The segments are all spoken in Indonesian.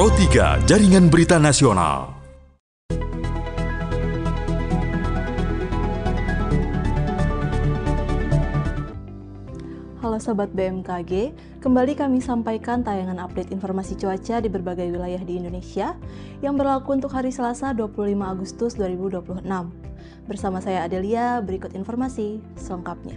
Pro 3 Jaringan Berita Nasional. Halo Sobat BMKG, kembali kami sampaikan tayangan update informasi cuaca di berbagai wilayah di Indonesia yang berlaku untuk hari Selasa 25 Agustus 2026. Bersama saya Adelia, berikut informasi selengkapnya.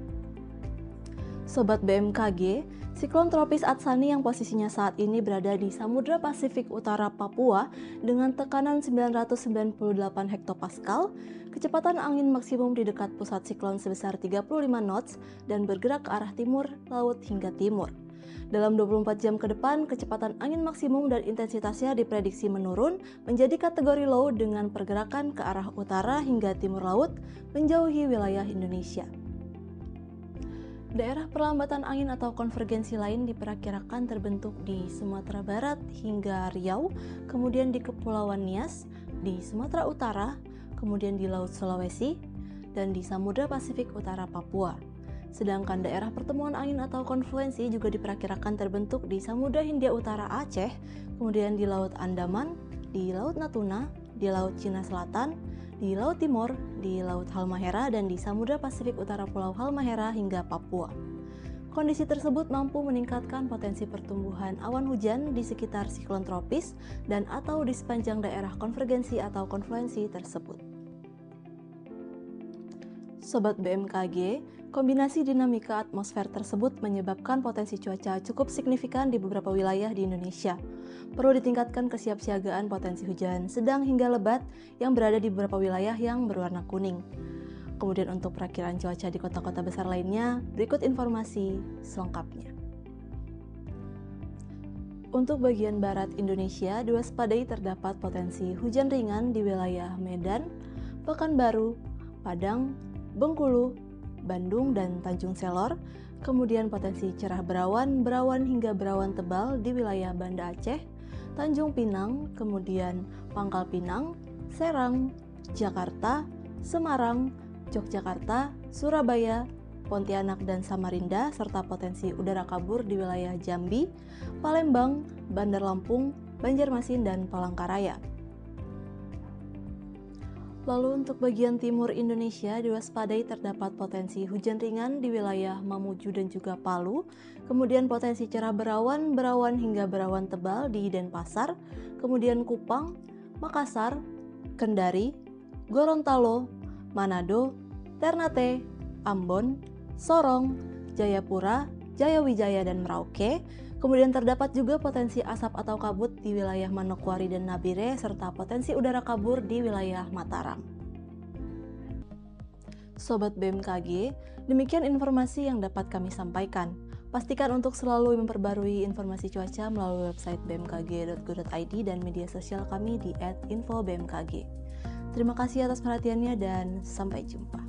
Sobat BMKG, siklon tropis Atsani yang posisinya saat ini berada di Samudra Pasifik Utara Papua dengan tekanan 998 hektopascal, kecepatan angin maksimum di dekat pusat siklon sebesar 35 knots dan bergerak ke arah timur laut hingga timur. Dalam 24 jam ke depan, kecepatan angin maksimum dan intensitasnya diprediksi menurun menjadi kategori low dengan pergerakan ke arah utara hingga timur laut menjauhi wilayah Indonesia. Daerah perlambatan angin atau konvergensi lain diperkirakan terbentuk di Sumatera Barat hingga Riau, kemudian di Kepulauan Nias, di Sumatera Utara, kemudian di Laut Sulawesi, dan di Samudra Pasifik Utara Papua. Sedangkan daerah pertemuan angin atau konfluensi juga diperkirakan terbentuk di Samudra Hindia Utara Aceh, kemudian di Laut Andaman, di Laut Natuna, di Laut Cina Selatan, di Laut Timur, di Laut Halmahera, dan di Samudra Pasifik Utara Pulau Halmahera hingga Papua. Kondisi tersebut mampu meningkatkan potensi pertumbuhan awan hujan di sekitar siklon tropis dan atau di sepanjang daerah konvergensi atau konfluensi tersebut. Sobat BMKG, kombinasi dinamika atmosfer tersebut menyebabkan potensi cuaca cukup signifikan di beberapa wilayah di Indonesia. Perlu ditingkatkan kesiapsiagaan potensi hujan sedang hingga lebat yang berada di beberapa wilayah yang berwarna kuning. Kemudian untuk perakiraan cuaca di kota-kota besar lainnya, berikut informasi selengkapnya. Untuk bagian barat Indonesia, diwaspadai terdapat potensi hujan ringan di wilayah Medan, Pekanbaru, Padang, Bengkulu, Bandung, dan Tanjung Selor, kemudian potensi cerah berawan hingga berawan tebal di wilayah Banda Aceh, Tanjung Pinang, kemudian Pangkal Pinang, Serang, Jakarta, Semarang, Yogyakarta, Surabaya, Pontianak, dan Samarinda, serta potensi udara kabur di wilayah Jambi, Palembang, Bandar Lampung, Banjarmasin, dan Palangkaraya. Lalu untuk bagian timur Indonesia diwaspadai terdapat potensi hujan ringan di wilayah Mamuju dan juga Palu, kemudian potensi cerah berawan hingga berawan tebal di Denpasar, kemudian Kupang, Makassar, Kendari, Gorontalo, Manado, Ternate, Ambon, Sorong, Jayapura, Jayawijaya, dan Merauke. Kemudian terdapat juga potensi asap atau kabut di wilayah Manokwari dan Nabire, serta potensi udara kabur di wilayah Mataram. Sobat BMKG, demikian informasi yang dapat kami sampaikan. Pastikan untuk selalu memperbarui informasi cuaca melalui website bmkg.go.id dan media sosial kami di @infobmkg. Terima kasih atas perhatiannya dan sampai jumpa.